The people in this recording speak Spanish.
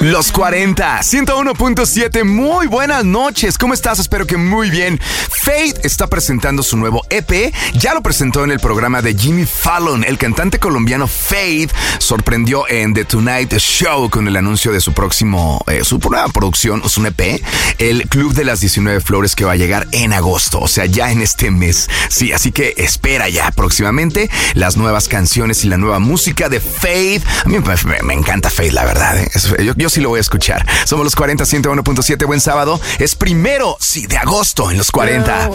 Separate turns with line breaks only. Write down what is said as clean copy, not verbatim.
Los 40, 101.7, muy buenas noches, ¿cómo estás? Espero que muy bien. Faith está presentando su nuevo EP, ya lo presentó en el programa de Jimmy Fallon. El cantante colombiano Faith sorprendió en The Tonight Show con el anuncio de su nueva producción, su EP, el Club de las 19 Flores, que va a llegar en agosto, o sea, ya en este mes. Sí, así que espera ya próximamente las nuevas canciones y la nueva música de Faith. A mí me encanta Faith, la verdad, ¿eh? Yo sí lo voy a escuchar. Somos los 40, 101.7. Buen sábado. Es 1 de agosto en los 40.